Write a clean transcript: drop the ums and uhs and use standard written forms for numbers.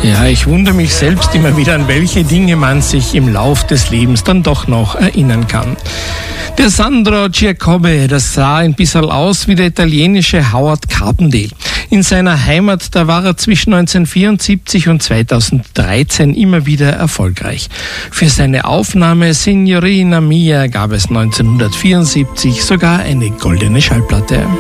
Ja, ich wundere mich selbst immer wieder, an welche Dinge man sich im Lauf des Lebens dann doch noch erinnern kann. Der Sandro Giacobbe, das sah ein bisschen aus wie der italienische Howard Carpendale. In seiner Heimat, da war er zwischen 1974 und 2013 immer wieder erfolgreich. Für seine Aufnahme Signorina Mia gab es 1974 sogar eine goldene Schallplatte.